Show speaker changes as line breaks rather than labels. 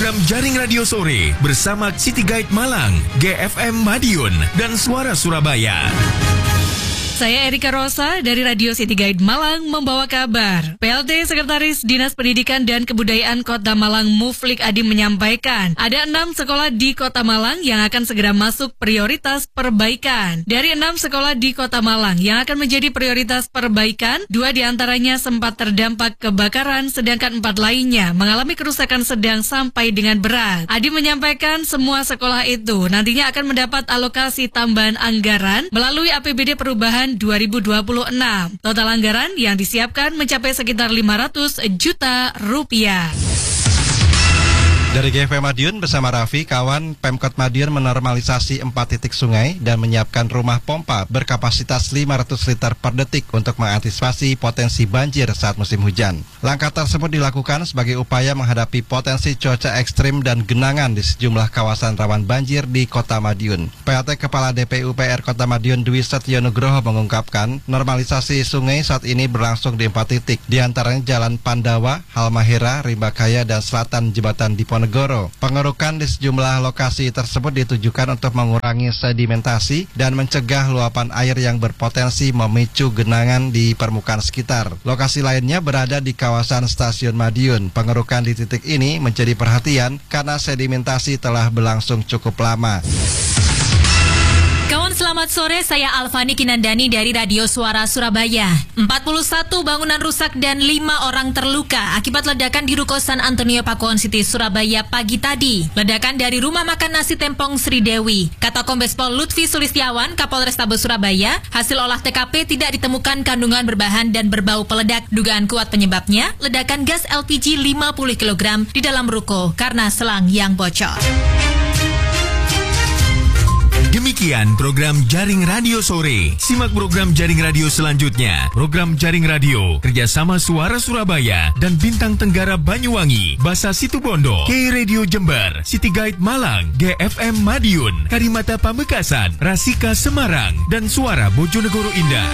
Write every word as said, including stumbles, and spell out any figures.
program Jaring Radio Sore bersama City Guide Malang, G F M Madiun, dan Suara Surabaya.
Saya Erika Rosa dari Radio City Guide Malang membawa kabar. P L T Sekretaris Dinas Pendidikan dan Kebudayaan Kota Malang Muflik Adi menyampaikan ada enam sekolah di Kota Malang yang akan segera masuk prioritas perbaikan. Dari enam sekolah di Kota Malang yang akan menjadi prioritas perbaikan, dua diantaranya sempat terdampak kebakaran, sedangkan empat lainnya mengalami kerusakan sedang sampai dengan berat. Adi menyampaikan semua sekolah itu nantinya akan mendapat alokasi tambahan anggaran melalui A P B D perubahan dua ribu dua puluh enam. Total anggaran yang disiapkan mencapai sekitar lima ratus juta rupiah.
Dari G F M Madiun bersama Raffi, kawan, Pemkot Madiun menormalisasi empat titik sungai dan menyiapkan rumah pompa berkapasitas lima ratus liter per detik untuk mengantisipasi potensi banjir saat musim hujan. Langkah tersebut dilakukan sebagai upaya menghadapi potensi cuaca ekstrim dan genangan di sejumlah kawasan rawan banjir di Kota Madiun. P L T Kepala D P U P R Kota Madiun Dwi Setyo Nugroho mengungkapkan normalisasi sungai saat ini berlangsung di empat titik, di antaranya Jalan Pandawa, Halmahera, Rimbakaya, dan Selatan Jembatan Diponegoro. Negoro. Pengerukan di sejumlah lokasi tersebut ditujukan untuk mengurangi sedimentasi dan mencegah luapan air yang berpotensi memicu genangan di permukaan sekitar. Lokasi lainnya berada di kawasan Stasiun Madiun. Pengerukan di titik ini menjadi perhatian karena sedimentasi telah berlangsung cukup lama.
Kawan, selamat sore, saya Alfani Kinandani dari Radio Suara Surabaya. empat puluh satu bangunan rusak dan lima orang terluka akibat ledakan di ruko San Antonio Pakuwon City, Surabaya pagi tadi. Ledakan dari rumah makan nasi Tempong Sri Dewi. Kata Kombes Pol Lutfi Sulistiawan, Kapolrestabes Surabaya, hasil olah T K P tidak ditemukan kandungan berbahan dan berbau peledak. Dugaan kuat penyebabnya, ledakan gas L P G lima puluh kilogram di dalam ruko karena selang yang bocor.
Demikian program Jaring Radio Sore. Simak program Jaring Radio selanjutnya. Program Jaring Radio kerjasama Suara Surabaya dan Bintang Tenggara Banyuwangi, Basa Situbondo, K Radio Jember, City Guide Malang, G F M Madiun, Karimata Pamekasan, Rasika Semarang, dan Suara Bojonegoro Indah.